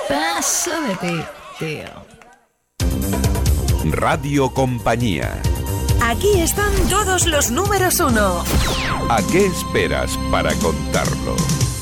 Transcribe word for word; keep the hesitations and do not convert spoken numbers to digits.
Paso de ti, tío. Radio Compañía. Aquí están todos los números uno. ¿A qué esperas para contarlo?